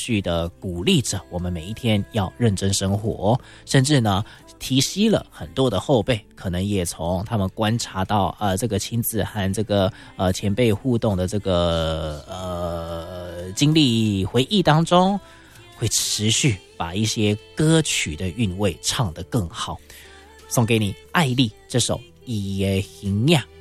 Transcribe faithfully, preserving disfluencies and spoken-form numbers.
续的鼓励着我们每一天要认真生活，甚至呢提携了很多的后辈，可能也从他们观察到呃这个亲子和这个呃前辈互动的这个呃经历回忆当中，会持续把一些歌曲的韵味唱得更好。送给你艾丽这首《伊的形影》。